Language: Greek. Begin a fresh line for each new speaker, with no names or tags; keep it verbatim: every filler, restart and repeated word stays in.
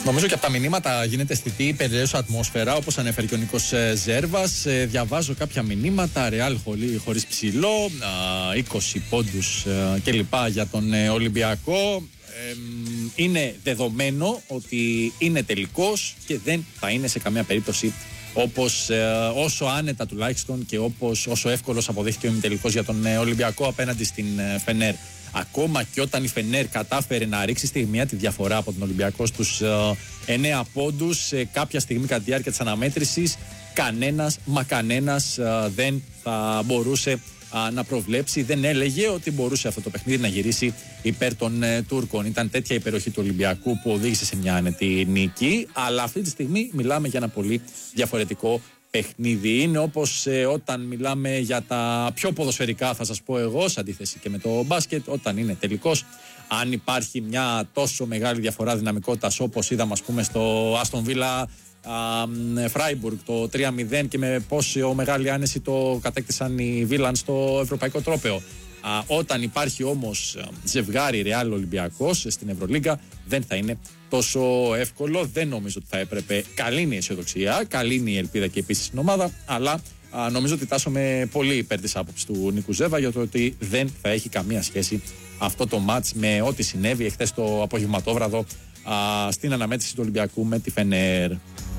Νομίζω και από τα μηνύματα γίνεται αισθητή υπεραίωσα ατμόσφαιρα, όπως ανέφερε και ο Νίκος Ζέρβας. Ε, διαβάζω κάποια μηνύματα. Ρεάλ χωρίς ψηλό, είκοσι πόντους κλπ. Για τον ε, Ολυμπιακό. Ε, είναι δεδομένο ότι είναι τελικός και δεν θα είναι σε καμία περίπτωση όπως ε, όσο άνετα τουλάχιστον και όπως, όσο εύκολος αποδείχθηκε ο ημιτελικός για τον ε, Ολυμπιακό απέναντι στην ε, Φενέρ. Ακόμα και όταν η Φενέρ κατάφερε να ρίξει στιγμία τη διαφορά από τον Ολυμπιακό στους ε, εννέα πόντους, ε, κάποια στιγμή κατά τη διάρκεια της αναμέτρησης, κανένας μα κανένας ε, δεν θα μπορούσε ε, να προβλέψει, δεν έλεγε ότι μπορούσε αυτό το παιχνίδι να γυρίσει υπέρ των ε, Τούρκων. Ήταν τέτοια υπεροχή του Ολυμπιακού που οδήγησε σε μια άνετη νίκη, αλλά αυτή τη στιγμή μιλάμε για ένα πολύ διαφορετικό παιχνίδι. Είναι όπως ε, όταν μιλάμε για τα πιο ποδοσφαιρικά, θα σας πω εγώ, σε αντίθεση και με το μπάσκετ, όταν είναι τελικός, αν υπάρχει μια τόσο μεγάλη διαφορά δυναμικότητας όπως είδαμε ας πούμε στο Άστον Βίλα Φράιμπουργκ το τρία μηδέν και με πόσο μεγάλη άνεση το κατέκτησαν οι Βίλαν στο Ευρωπαϊκό Τρόπαιο. Α, όταν υπάρχει όμως ζευγάρι Ρεάλ Ολυμπιακός στην Ευρωλίγκα, δεν θα είναι τόσο εύκολο. Δεν νομίζω ότι θα έπρεπε. Καλή είναι η αισιοδοξία, καλή είναι η ελπίδα και επίσης στην ομάδα, αλλά α, νομίζω ότι τάσσομαι πολύ υπέρ της άποψης του Νίκου Ζέβα για το ότι δεν θα έχει καμία σχέση αυτό το μάτς με ό,τι συνέβη εχθές το απογευματόβραδο α, στην αναμέτρηση του Ολυμπιακού με τη Φενέρ.